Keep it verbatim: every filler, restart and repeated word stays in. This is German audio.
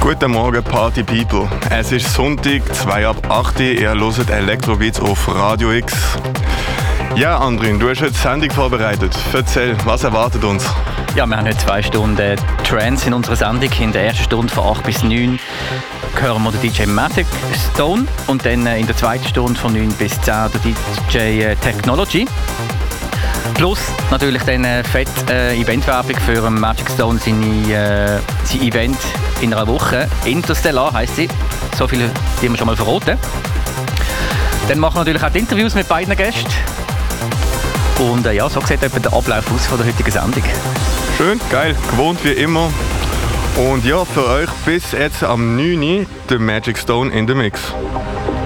Guten Morgen, Party People. Es ist Sonntag, zwei ab acht Uhr. Ihr hört Elektrobeats auf Radio X. Ja, Andrin, du hast heute Sendung vorbereitet. Erzähl, was erwartet uns? Ja, wir haben heute zwei Stunden Trance in unserer Sendung. In der ersten Stunde von acht bis neun hören wir den D J Magic Stone und dann in der zweiten Stunde von neun bis zehn der D J Technology. Plus natürlich dann äh, fett äh, Eventwerbung für Magic Stone, seine, äh, sein Event in einer Woche. Interstellar heisst sie. So viel, die wir schon mal verraten. Dann machen wir natürlich auch die Interviews mit beiden Gästen. Und äh, ja, so sieht etwa der Ablauf aus von der heutigen Sendung. Schön, geil, gewohnt wie immer. Und ja, für euch bis jetzt am neun Uhr der Magic Stone in the Mix.